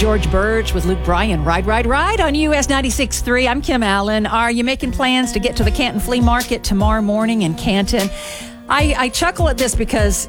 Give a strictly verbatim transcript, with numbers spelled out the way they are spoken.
George Birch with Luke Bryan. Ride, ride, ride on U S ninety-six point three. I'm Kim Allen. Are you making plans to get to the Canton Flea Market tomorrow morning in Canton? I, I chuckle at this because